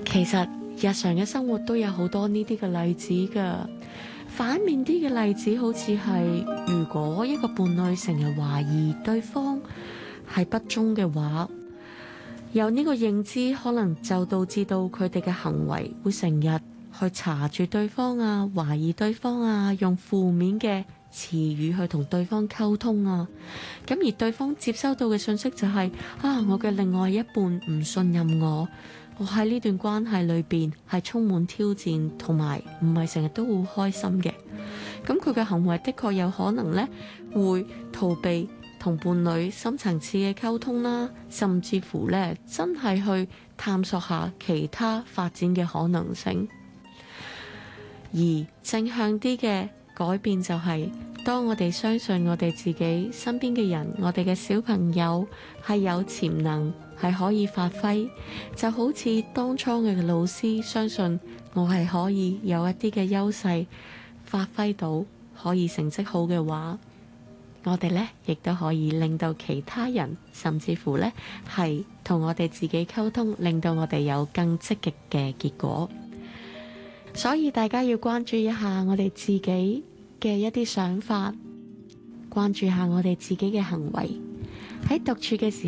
其實日常嘅生活都有好多呢啲嘅例子㗎。反面啲嘅例子好似係，如果一個伴侶成日懷疑對方係不忠嘅話，有呢個認知可能就導致到佢哋嘅行為會成日去查住對方啊，懷疑對方啊，用負面嘅詞語去同對方溝通啊。咁而對方接收到嘅信息就係我嘅另外一半唔信任我喺呢段關係裏邊係充滿挑戰，同埋唔係成日都好開心嘅。咁佢嘅行為的確有可能呢會逃避同伴侶深層次嘅溝通啦，甚至乎呢真係去探索下其他發展嘅可能性。而正向啲嘅改變就係，當我哋相信我哋自己身邊嘅人，我哋嘅小朋友係有潛能，係可以發揮，就好似當初嘅老師相信我係可以有一啲嘅優勢發揮到，可以成績好嘅話，我哋呢亦都可以令到其他人，甚至乎呢係同我哋自己溝通，令到我哋有更積極嘅結果。所以大家要關注一下我哋自己嘅一啲想法，關注下我哋自己嘅行為，喺獨處嘅時候